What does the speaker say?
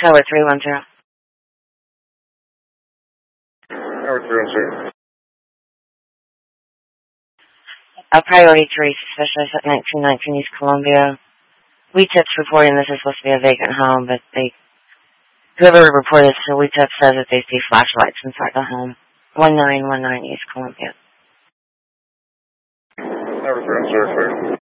Tower 310. Tower 310. Priority 3, suspicious at 1919 East Columbia. WeTip's reporting this is supposed to be a vacant home, but whoever reported to WeTip says that they see flashlights inside the home. 1919 East Columbia. Tower 310, clear.